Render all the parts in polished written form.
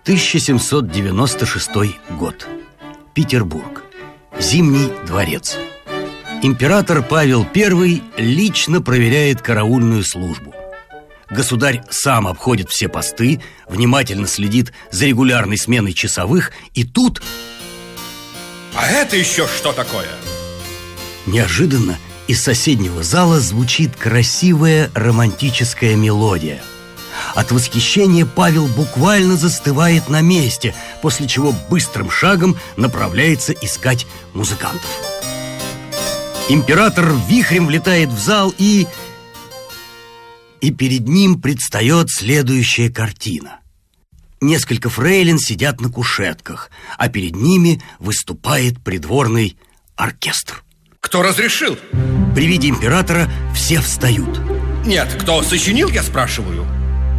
1796 год. Петербург. Зимний дворец. Император Павел I лично проверяет караульную службу. Государь сам обходит все посты, внимательно следит за регулярной сменой часовых. И тут... А это еще что такое? Неожиданно из соседнего зала звучит красивая романтическая мелодия. От восхищения Павел буквально застывает на месте, после чего быстрым шагом направляется искать музыкантов. Император вихрем влетает в зал и перед ним предстает следующая картина. Несколько фрейлин сидят на кушетках, а перед ними выступает придворный оркестр. Кто разрешил? При виде императора все встают. Нет, кто сочинил, я спрашиваю?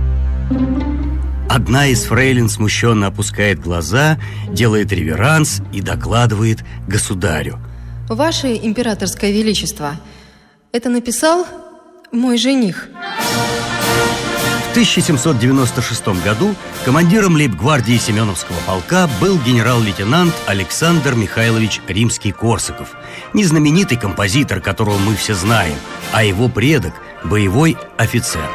Одна из фрейлин смущенно опускает глаза, делает реверанс и докладывает государю. Ваше императорское величество, это написал мой жених. В 1796 году командиром лейб-гвардии Семеновского полка был генерал-лейтенант Александр Михайлович Римский-Корсаков. Не знаменитый композитор, которого мы все знаем, а его предок – боевой офицер.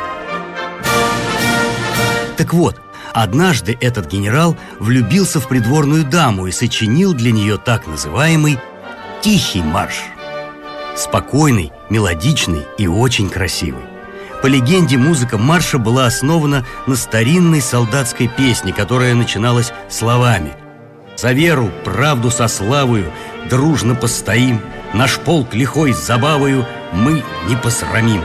Так вот, однажды этот генерал влюбился в придворную даму и сочинил для нее так называемый «Тихий марш». Спокойный, мелодичный и очень красивый. По легенде, музыка марша была основана на старинной солдатской песне, которая начиналась словами: «За веру, правду со славою, дружно постоим, наш полк лихой с забавою мы не посрамим».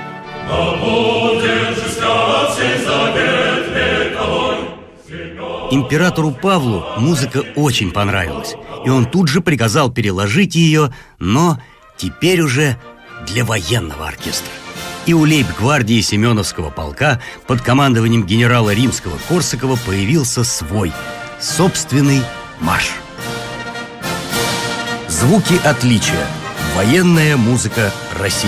Императору Павлу музыка очень понравилась, и он тут же приказал переложить ее, но теперь уже для военного оркестра. И у лейб-гвардии Семеновского полка под командованием генерала Римского-Корсакова появился свой, собственный марш. Звуки отличия. Военная музыка России.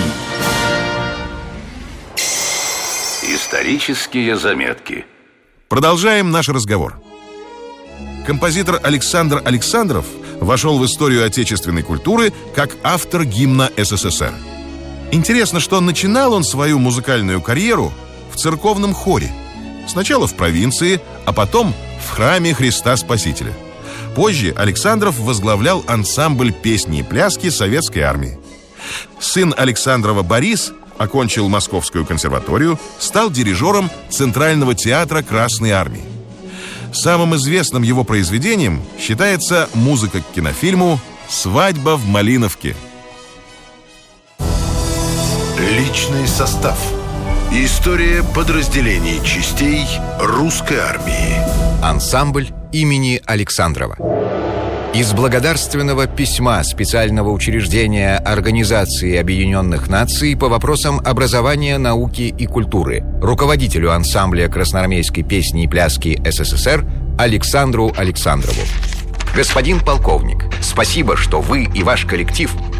Исторические заметки. Продолжаем наш разговор. Композитор Александр Александров вошел в историю отечественной культуры как автор гимна СССР. Интересно, что начинал он свою музыкальную карьеру в церковном хоре. Сначала в провинции, а потом в храме Христа Спасителя. Позже Александров возглавлял ансамбль песни и пляски Советской армии. Сын Александрова Борис окончил Московскую консерваторию, стал дирижером Центрального театра Красной армии. Самым известным его произведением считается музыка к кинофильму «Свадьба в Малиновке». Личный состав. История подразделений частей русской армии. Ансамбль имени Александрова. Из благодарственного письма специального учреждения Организации Объединенных Наций по вопросам образования, науки и культуры руководителю ансамбля красноармейской песни и пляски СССР Александру Александрову. Господин полковник, спасибо, что вы и ваш коллектив